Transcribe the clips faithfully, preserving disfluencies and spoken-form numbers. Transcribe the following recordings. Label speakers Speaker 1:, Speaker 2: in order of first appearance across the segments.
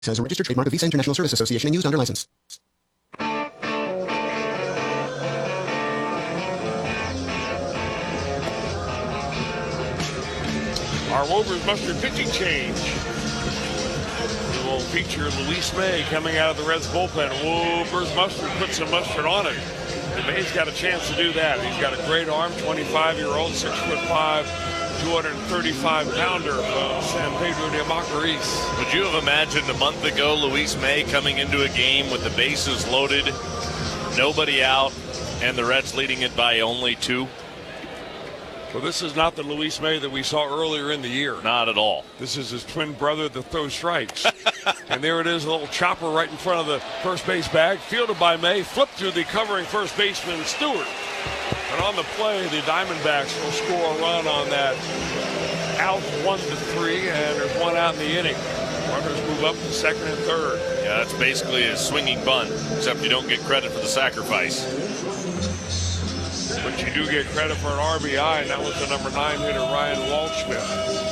Speaker 1: As a registered trademark of Visa International Service Association and used under license.
Speaker 2: Our Wober's Mustard pitching change. We will feature Luis May coming out of the Reds bullpen. Wober's Mustard puts some mustard on it. And May's got a chance to do that. He's got a great arm, twenty-five-year-old, six foot five, two hundred thirty-five pounder from San Pedro de Macorís.
Speaker 3: Would you have imagined a month ago Luis May coming into a game with the bases loaded, nobody out, and the Reds leading it by only two?
Speaker 2: Well, this is not the Luis May that we saw earlier in the year.
Speaker 3: Not at all.
Speaker 2: This is his twin brother that throws strikes. And there it is, a little chopper right in front of the first base bag, fielded by May, flipped to the covering first baseman, Stewart. And on the play, the Diamondbacks will score a run on that. Out one to three, and there's one out in the inning. Runners move up to second and third.
Speaker 3: Yeah, that's basically a swinging bunt, except you don't get credit for the sacrifice.
Speaker 2: But you do get credit for an R B I, and that was the number nine hitter, Ryan Waldschmidt.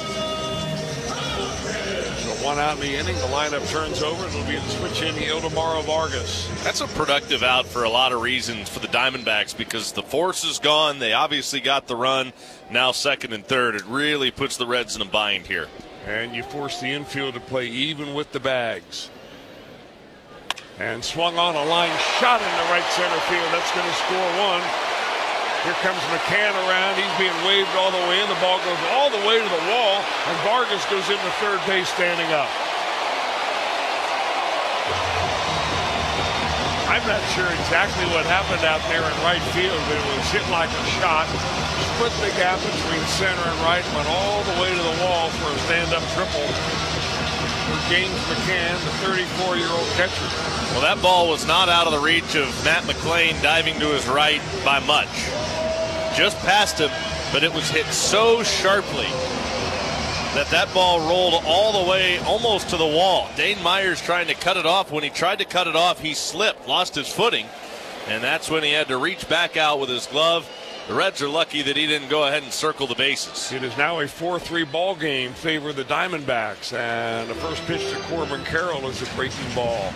Speaker 2: So one out in the inning, the lineup turns over. It'll be the switch in Ildemaro Vargas.
Speaker 3: That's a productive out for a lot of reasons for the Diamondbacks, because the force is gone. They obviously got the run. Now second and third. It really puts the Reds in a bind here.
Speaker 2: And you force the infield to play even with the bags. And swung on a line shot in the right center field. That's going to score one. Here comes McCann around. He's being waved all the way in. The ball goes all the way to the wall, and Vargas goes into third base standing up. I'm not sure exactly what happened out there in right field, but it was hit like a shot. Split the gap between center and right, went all the way to the wall for a stand-up triple for James McCann, the thirty-four-year-old catcher.
Speaker 3: Well, that ball was not out of the reach of Matt McLain diving to his right by much. Just past him, but it was hit so sharply that that ball rolled all the way almost to the wall. Dane Myers trying to cut it off. When he tried to cut it off, he slipped, lost his footing, and that's when he had to reach back out with his glove. The Reds are lucky that he didn't go ahead and circle the bases.
Speaker 2: It is now a four three ball game, favor the Diamondbacks, and the first pitch to Corbin Carroll is a breaking ball.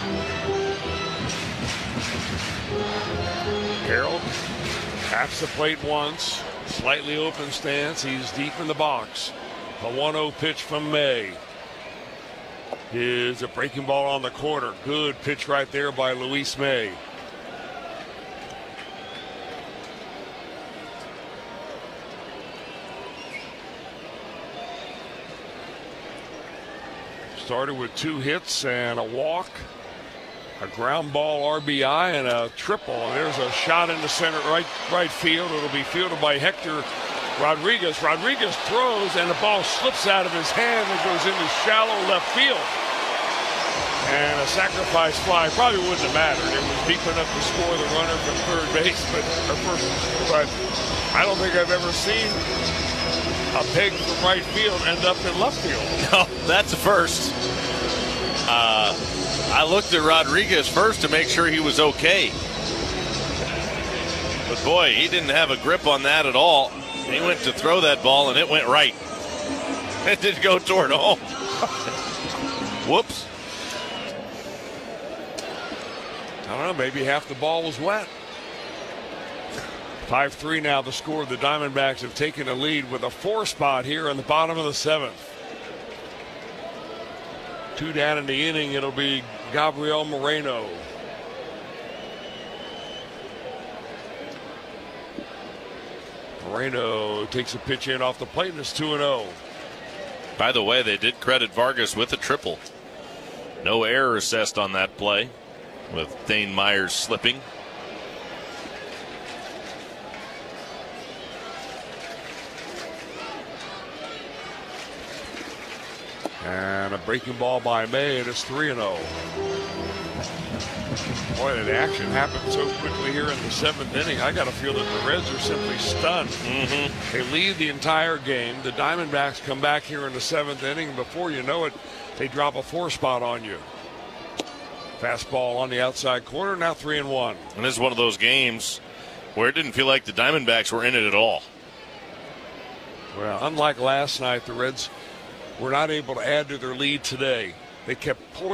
Speaker 2: Carroll taps the plate once, slightly open stance. He's deep in the box. A one oh pitch from May. Is a breaking ball on the corner. Good pitch right there by Luis May. Started with two hits and a walk, a ground ball R B I, and a triple. And there's a shot into center right right field. It'll be fielded by Hector Rodriguez. Rodriguez throws, and the ball slips out of his hand and goes into shallow left field. And a sacrifice fly probably wouldn't have mattered. It was deep enough to score the runner from third base, but or first, but I don't think I've ever seen a peg from right field end up in left field.
Speaker 3: No, that's a first. Uh, I looked at Rodriguez first to make sure he was okay. But boy, he didn't have a grip on that at all. He went to throw that ball, and it went right. It didn't go toward home. Whoops.
Speaker 2: I don't know, maybe half the ball was wet. five three now the score. The Diamondbacks have taken a lead with a four spot here in the bottom of the seventh. Two down in the inning. It'll be Gabriel Moreno. Moreno takes a pitch in off the plate, and it's two and oh.
Speaker 3: By the way, they did credit Vargas with a triple. No error assessed on that play, with Dane Myers slipping.
Speaker 2: And a breaking ball by May, and it's three and oh. Boy, that action happened so quickly here in the seventh inning. I got a feel that the Reds are simply stunned.
Speaker 3: Mm-hmm.
Speaker 2: They lead the entire game. The Diamondbacks come back here in the seventh inning. Before you know it, they drop a four spot on you. Fastball on the outside corner, now three and one.
Speaker 3: And this is one of those games where it didn't feel like the Diamondbacks were in it at all.
Speaker 2: Well, unlike last night, the Reds were not able to add to their lead today. They kept pulling